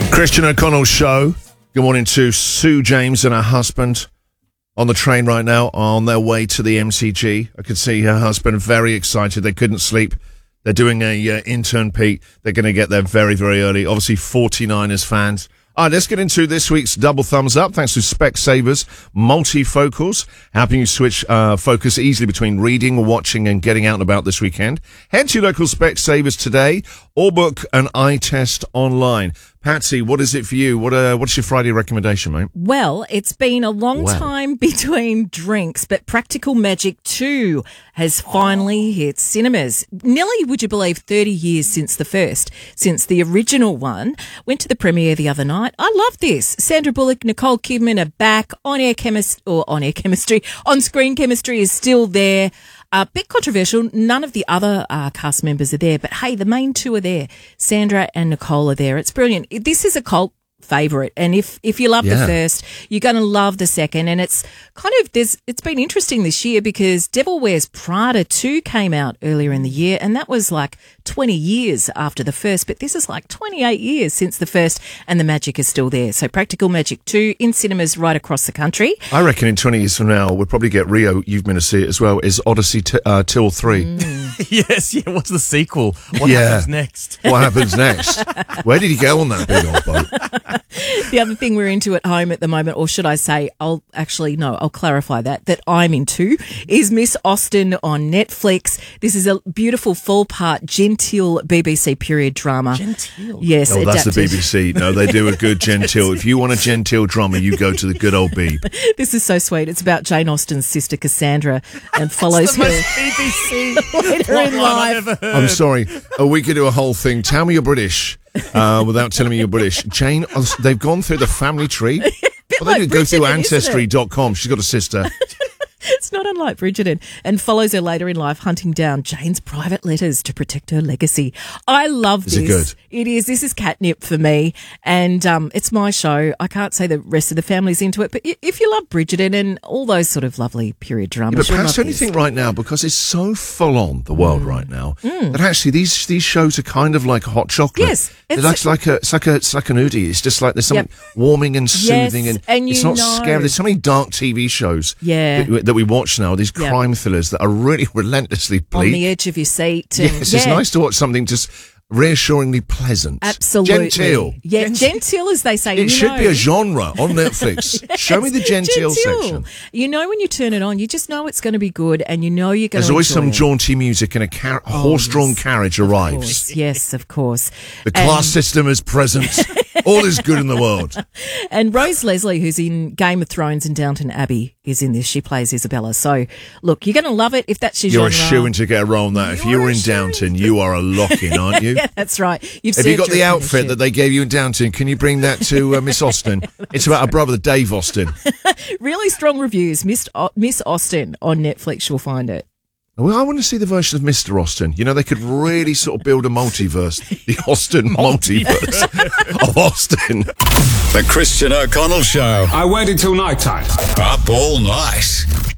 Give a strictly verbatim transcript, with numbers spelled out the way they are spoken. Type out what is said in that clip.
Christian O'Connell Show. Good morning to Sue James and her husband on the train right now on their way to the M C G. I could see her husband very excited. They couldn't sleep. They're doing a uh, intern Pete. They're going to get there very, very early. Obviously, forty-niners fans. All right, let's get into this week's Double Thumbs Up. Thanks to Specsavers Multifocals, helping you switch uh, focus easily between reading, watching, and getting out and about this weekend. Head to your local Specsavers today or book an eye test online. Patsy, what is it for you? What uh, What's your Friday recommendation, mate? Well, it's been a long Well. time between drinks, but Practical Magic two has finally oh. hit cinemas. Nearly, would you believe, thirty years since the first, since the original one. Went to the premiere the other night. I love this. Sandra Bullock, Nicole Kidman are back. On-air chemist or on-air chemistry, on-screen chemistry is still there. A uh, bit controversial. None of the other uh, cast members are there, but hey, the main two are there. Sandra and Nicole are there. It's brilliant. This is a cult favourite, and if if you love Yeah. the first, you're going to love the second. And it's kind of there's it's been interesting this year because Devil Wears Prada two came out earlier in the year, and that was like twenty years after the first, but this is like twenty-eight years since the first, and the magic is still there. So Practical Magic two in cinemas right across the country. I reckon in twenty years from now, we'll probably get Rio, you've been to see it as well, is Odyssey t- uh, Till three. Mm. Yes, yeah, what's the sequel? What Yeah. happens next? What happens next? Where did he go on that big old boat? The other thing we're into at home at the moment, or should I say, I'll actually, no, I'll clarify that, that I'm into, is Miss Austen on Netflix. This is a beautiful full-part, genteel B B C period drama. Genteel? Yes, Oh, that's the adapted. B B C. No, they do a good genteel. If you want a genteel drama, you go to the good old Beeb. This is so sweet. It's about Jane Austen's sister Cassandra and follows The her most B B C later in plotline I've life. ever heard. I'm sorry. Oh, we could do a whole thing. Tell me you're British uh, without telling me you're British. Jane, oh, they've gone through the family tree. Well, they like did go through Bridgerton, isn't it? ancestry dot com. She's got a sister. It's not unlike Bridgerton, and follows her later in life hunting down Jane's private letters to protect her legacy. I love Is this. it good? It is. This is catnip for me, and um, it's my show. I can't say the rest of the family's into it, but i- if you love Bridgerton and all those sort of lovely period dramas, But you'll perhaps love only this. think right now, because it's so full on the world Mm. right now, that actually these these shows are kind of like hot chocolate. Yes, It's it's- like, like a it's like a it's like an oodie. It's just like there's something warming and soothing, Yes, and, and it's you not know- scary. There's so many dark T V shows Yeah. that, that we watch now. These Yeah. crime thrillers that are really relentlessly on bleak. the edge of your seat. And, Yes, yeah. it's nice to watch something just reassuringly pleasant. Absolutely. Genteel. Yeah, genteel, as they say. It You should know. be a genre on Netflix. Show me the genteel, section. You know, when you turn it on, you just know it's going to be good, and you know you're going There's to always enjoy some it. jaunty music and a, car- a horse-drawn carriage Of arrives. course, yes, of course. The And- class system is present. All is good in the world. And Rose Leslie, who's in Game of Thrones and Downton Abbey, is in this. She plays Isabella. So, look, you're going to love it if that's your You're a genre. shoo-in to get a role on that. If you You're were a in shoo-in. Downton, you are a lock-in, aren't you? Yeah, that's right. You've Have you got served the your outfit apprenticeship. that they gave you in Downton? Can you bring that to uh, Miss Austen? It's about her brother, Dave Austen. Really strong reviews. Miss, O- Miss Austen on Netflix, you'll find it. Well, I want to see the version of Mister Austen. You know, they could really sort of build a multiverse. The Austen multiverse of Austen. The Christian O'Connell Show. I waited till night time. Up all night.